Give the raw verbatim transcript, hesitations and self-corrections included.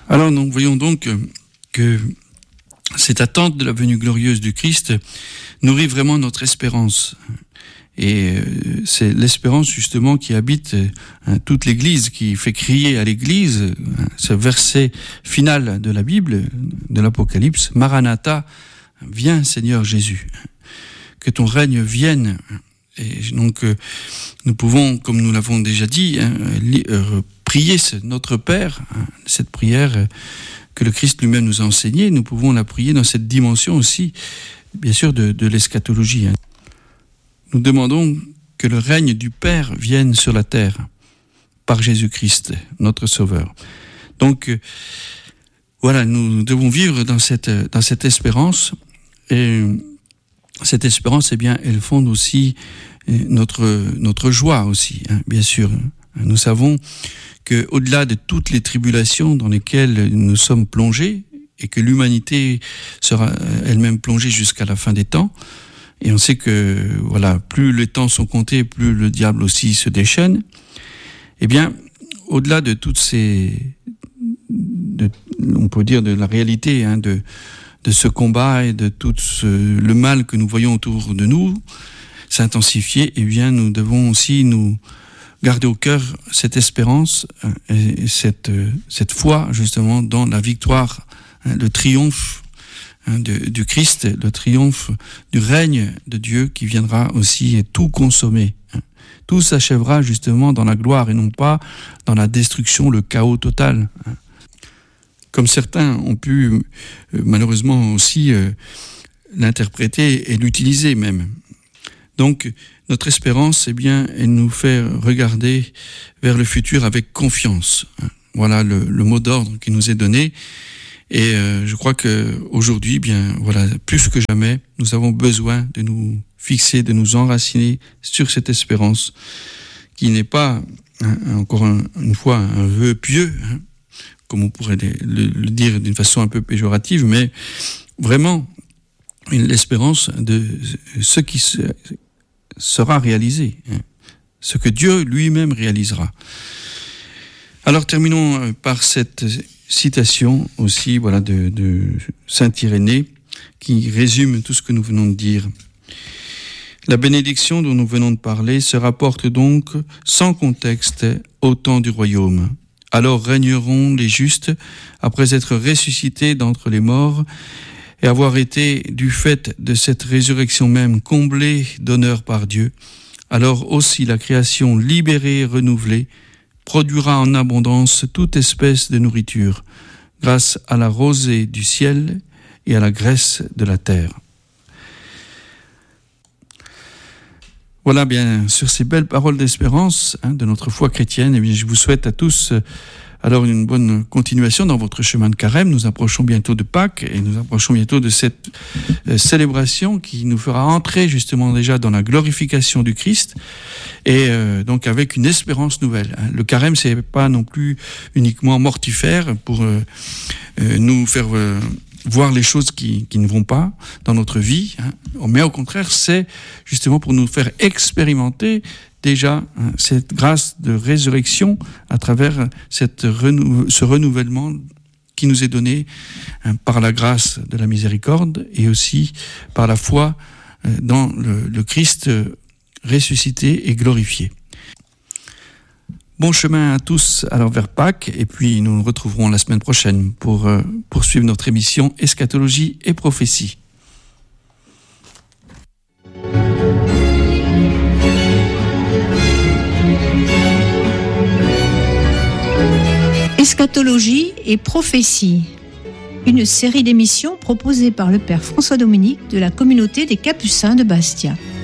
Alors nous voyons donc que cette attente de la venue glorieuse du Christ nourrit vraiment notre espérance. Et c'est l'espérance justement qui habite hein, toute l'Église, qui fait crier à l'Église hein, ce verset final de la Bible, de l'Apocalypse, Maranatha, viens Seigneur Jésus, que ton règne vienne. Et donc nous pouvons, comme nous l'avons déjà dit, hein, prier notre Père, hein, cette prière que le Christ lui-même nous a enseignée, nous pouvons la prier dans cette dimension aussi, bien sûr, de, de l'eschatologie. Hein. Nous demandons que le règne du Père vienne sur la terre par Jésus-Christ, notre Sauveur. Donc, euh, voilà, nous devons vivre dans cette, dans cette espérance. Et cette espérance, eh bien, elle fonde aussi notre, notre joie aussi, hein, bien sûr. Nous savons qu'au-delà de toutes les tribulations dans lesquelles nous sommes plongés, et que l'humanité sera elle-même plongée jusqu'à la fin des temps, et on sait que voilà, plus les temps sont comptés, plus le diable aussi se déchaîne. Eh bien, au-delà de toutes ces, de, on peut dire de la réalité hein, de de ce combat et de tout ce, le mal que nous voyons autour de nous s'intensifier, eh bien, nous devons aussi nous garder au cœur cette espérance et cette cette foi justement dans la victoire, hein, le triomphe De, du Christ, le triomphe du règne de Dieu qui viendra aussi tout consommer. Tout s'achèvera justement dans la gloire et non pas dans la destruction, le chaos total. Comme certains ont pu malheureusement aussi l'interpréter et l'utiliser même. Donc notre espérance, eh bien, elle nous fait regarder vers le futur avec confiance. Voilà le, le mot d'ordre qui nous est donné. Et euh, je crois que aujourd'hui, bien voilà, plus que jamais, nous avons besoin de nous fixer, de nous enraciner sur cette espérance qui n'est pas, hein, encore un, une fois, un vœu pieux, hein, comme on pourrait le, le, le dire d'une façon un peu péjorative, mais vraiment une, l'espérance de ce qui se, sera réalisé, hein, ce que Dieu lui-même réalisera. Alors terminons par cette citation aussi voilà, de, de saint Irénée qui résume tout ce que nous venons de dire. La bénédiction dont nous venons de parler se rapporte donc sans contexte au temps du royaume. Alors régneront les justes après être ressuscités d'entre les morts et avoir été du fait de cette résurrection même comblés d'honneur par Dieu. Alors aussi la création libérée et renouvelée produira en abondance toute espèce de nourriture, grâce à la rosée du ciel et à la graisse de la terre. Voilà bien, sur ces belles paroles d'espérance hein, de notre foi chrétienne, eh bien, je vous souhaite à tous euh, alors une bonne continuation dans votre chemin de carême. Nous approchons bientôt de Pâques et nous approchons bientôt de cette euh, célébration qui nous fera entrer justement déjà dans la glorification du Christ et euh, donc avec une espérance nouvelle. Hein. Le carême, c'est pas non plus uniquement mortifère pour euh, euh, nous faire euh, voir les choses qui, qui ne vont pas dans notre vie, hein, mais au contraire, c'est justement pour nous faire expérimenter déjà hein, cette grâce de résurrection à travers cette renou- ce renouvellement qui nous est donné hein, par la grâce de la miséricorde et aussi par la foi euh, dans le, le Christ ressuscité et glorifié. Bon chemin à tous alors vers Pâques et puis nous nous retrouverons la semaine prochaine pour euh, poursuivre notre émission Eschatologie et prophétie. Eschatologie et prophétie, une série d'émissions proposée par le Père François Dominique de la communauté des Capucins de Bastia.